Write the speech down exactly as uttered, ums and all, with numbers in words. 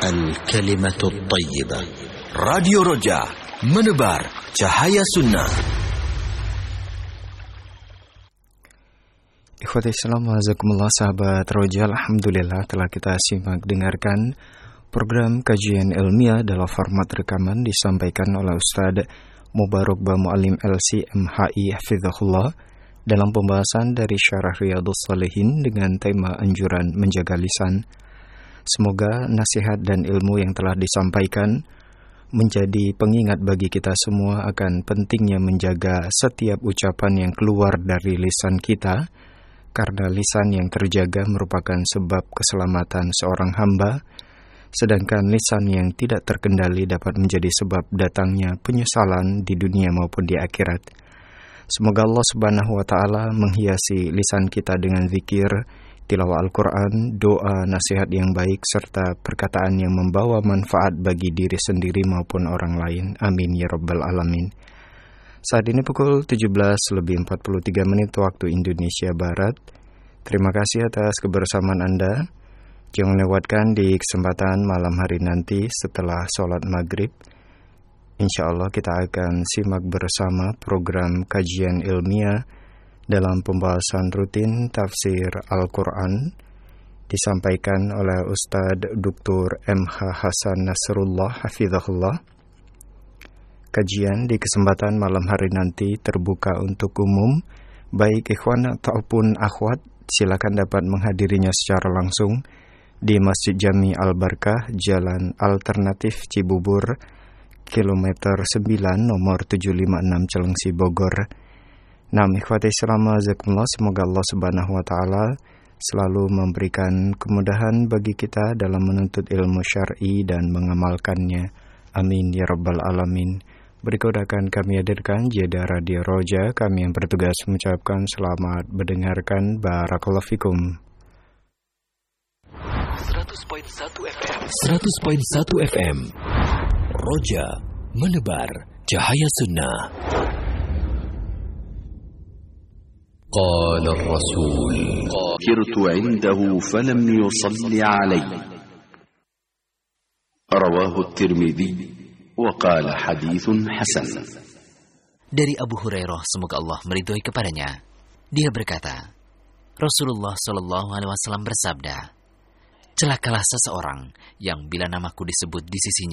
Al-Kalimatul Tayyibah. Radio Roja, menebar cahaya sunnah. Ikhwati Islam, wajazakumullah sahabat Roja. Alhamdulillah telah kita simak dengarkan program kajian ilmiah dalam format rekaman disampaikan oleh Ustadz Mubarak Ba Mu'alim L C M H I Hafizahullah dalam pembahasan dari Syarah Riyadhus Shalihin dengan tema anjuran menjaga lisan. Semoga nasihat dan ilmu yang telah disampaikan menjadi pengingat bagi kita semua akan pentingnya menjaga setiap ucapan yang keluar dari lisan kita, karena lisan yang terjaga merupakan sebab keselamatan seorang hamba, sedangkan lisan yang tidak terkendali dapat menjadi sebab datangnya penyesalan di dunia maupun di akhirat. Semoga Allah Subhanahu wa Ta'ala menghiasi lisan kita dengan zikir, tilawah Al-Quran, doa, nasihat yang baik, serta perkataan yang membawa manfaat bagi diri sendiri maupun orang lain. Amin ya Rabbal Alamin. Saat ini pukul tujuh belas lebih empat puluh tiga menit waktu Indonesia Barat. Terima kasih atas kebersamaan Anda. Jangan lewatkan di kesempatan malam hari nanti setelah sholat maghrib. Insya Allah kita akan simak bersama program kajian ilmiah dalam pembahasan rutin tafsir Al-Quran disampaikan oleh Ustadz Doktor M H Hasan Nasrullah Hafizahullah. Kajian di kesempatan malam hari nanti terbuka untuk umum, baik ikhwan ataupun akhwat silakan dapat menghadirinya secara langsung di Masjid Jami Al-Barkah, Jalan Alternatif Cibubur, kilometer sembilan, nomor tujuh lima enam Celengsi, Bogor. Nah, ikhwati Islam, jazakumullah, semoga Allah Subhanahu wa Ta'ala selalu memberikan kemudahan bagi kita dalam menuntut ilmu syar'i dan mengamalkannya. Amin ya Rabbal Alamin. Berikut akan kami hadirkan jeda Radio Roja. Kami yang bertugas mengucapkan selamat mendengarkan. Barakallahu fikum. seratus koma satu F M seratus koma satu F M Roja, menebar cahaya sunnah. قال الرسول ذكرت عنده فلم يصل علي رواه الترمذي وقال حديث حسن. Dari Abu Hurairah, semoga Allah meridhoi kepadanya, dia berkata, Rasulullah Shallallahu Alaihi Wasallam bersabda, celakalah seseorang yang bila namaku disebut di sisinya